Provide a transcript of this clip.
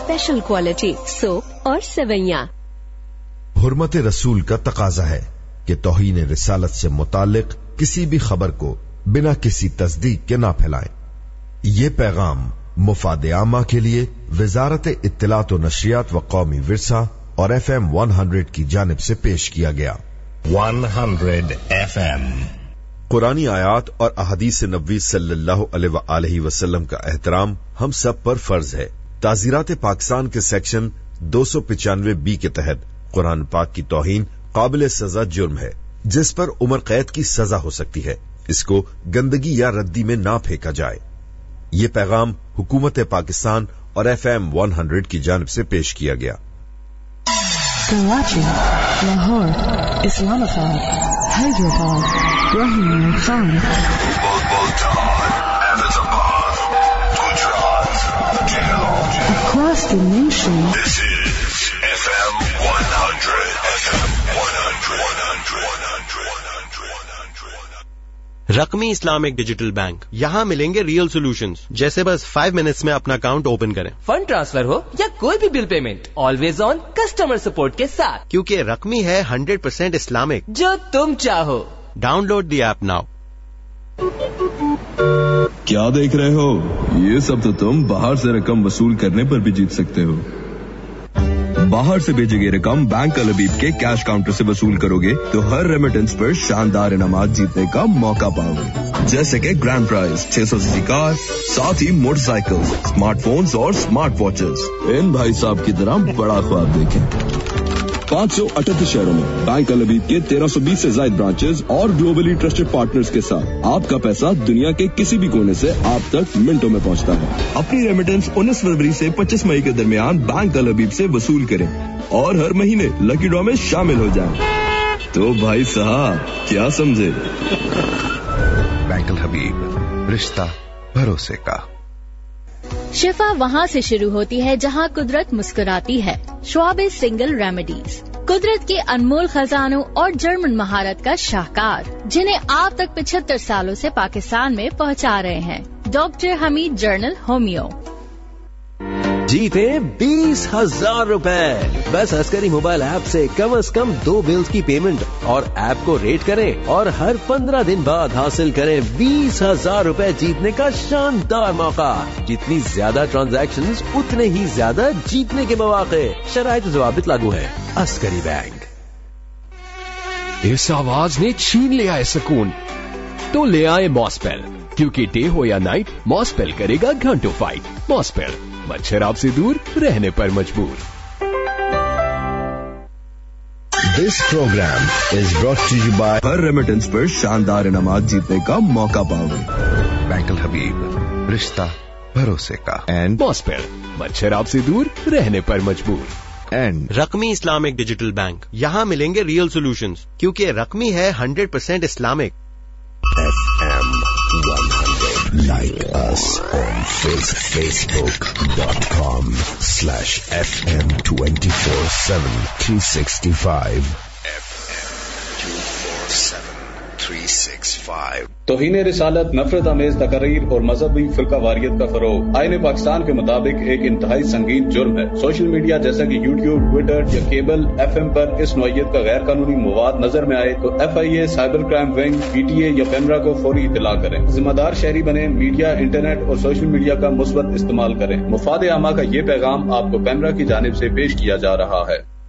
Special quality soap और सेवैयां। हुर्मत रसूल का तकाजा है कि तौहीन रिसालत से मुतालिक किसी भी खबर को बिना किसी तस्दीक के ना फैलाएं। ये पैगाम मुफाद आमा के लिए वजारत इत्तलात व नशरियात व कौमी विरसा और FM 100 की जानिब से पेश किया गया। 100 FM। कुरानी आयात और अहादीस नबवी सल्लल्लाहु अलैहि वसल्लम का एहतराम हम सब पर फर्ज है। ताज़ीरात पाकिस्तान के सेक्शन 295B के तहत कुरान पाक की तौहीन काबिल सजा जुर्म है, जिस पर उम्र कैद की सजा हो सकती है। इसको गंदगी या रद्दी में ना फेंका जाए। ये पैगाम हुकूमत पाकिस्तान और FM 100 की जानिब से पेश किया गया। Karachi, Lahore, Islamabad, Hyderabad, Rahman Khan, across the nation. This is FM 100. FM 100. रकमी Islamic digital bank, यहाँ मिलेंगे रियल सॉल्यूशंस। जैसे बस 5 मिनट्स में अपना अकाउंट ओपन करें, फंड ट्रांसफर हो या कोई भी bill payment, always on customer support के साथ। क्योंकि रकमी है 100% इस्लामिक। जो तुम चाहो। Download the app now. क्या देख रहे हो? ये सब तो तुम बाहर से रकम वसूल करने पर भी जीत सकते हो। बाहर से भेजी गई रकम बैंक अल-हबीब के कैश काउंटर से वसूल करोगे तो हर रेमिटेंस पर शानदार इनामात जीतने का मौका पाओगे, जैसे कि ग्रैंड प्राइज 600 सीसी कार, साथ ही मोटरसाइकिल, स्मार्टफोन्स और स्मार्ट वॉचेस। इन भाई साहब की तरह बड़ा ख्वाब देखें। 538 शहरों में बैंक अल-हबीब के 1320 से ज्यादा ब्रांचेस और ग्लोबली ट्रस्टेड पार्टनर्स के साथ आपका पैसा दुनिया के किसी भी कोने से आप तक मिनटों में पहुंचता है। अपनी रेमिटेंस 19 फरवरी से 25 मई के दरमियान बैंक अल-हबीब से वसूल करें और हर महीने लकी ड्रॉ में शामिल हो जाएं। तो भाई साहब क्या समझे? बैंक अल-हबीब, रिश्ता भरोसे का। शिफा वहाँ से शुरू होती है जहाँ कुदरत मुस्कुराती है। श्वाब सिंगल रेमेडीज, कुदरत के अनमोल खजानों और जर्मन महारत का शाहकार, जिन्हें आप तक 75 सालों से पाकिस्तान में पहुँचा रहे हैं। Doctor Hamid journal homeo. जीते 20,000 रुपए बस अस्करी मोबाइल ऐप से कम 2 बिल्स की पेमेंट और ऐप को रेट करें और हर 15 दिन बाद हासिल करें 20,000 रुपए जीतने का शानदार मौका। जितनी ज्यादा ट्रांजैक्शंस उतने ही ज्यादा जीतने के मौके। शराइत और ज़वाबित लागू है। अस्करी बैंक। इस आवाज ने छीन लिया है सुकून, तो ले आए मॉसपेल, क्योंकि डे हो या नाइट मॉसपेल करेगा घंटों फाइट। मॉसपेल, मच्छर आपसे दूर, रहने पर मजबूर। This programme is brought to you bye. Her remittance पर शानदार इनामात जीतने का मौका पाओगे। बैंक अल-हबीब, रिश्ता भरोसे का। एंड मॉसपेल, मच्छर आपसे दूर, रहने पर मजबूर। एंड रकमी इस्लामिक डिजिटल बैंक, यहाँ मिलेंगे रियल सॉल्यूशंस, क्योंकि रकमी है 100% Islamic. FM 100. Like us on Facebook.com/FM 24/7 365. तौहीन रिसालत, नफरत अमेज तकरीर और मजहबी फिरका वारियत का फरोग आईन पाकिस्तान के मुताबिक एक इंतहाई संगीन जुर्म है। सोशल मीडिया जैसा कि यूट्यूब, ट्विटर या केबल FM पर इस नौइयत का गैर कानूनी मवाद नजर में आए तो FIA, cyber crime wing, PTA या पेमरा को फौरी इत्तला करें। जिम्मेदार शहरी बने। मीडिया, इंटरनेट और सोशल मीडिया का मुस्बत इस्तेमाल करें। मुफाद आमा का ये पैगाम आपको पेमरा की जानिब से पेश किया जा रहा है।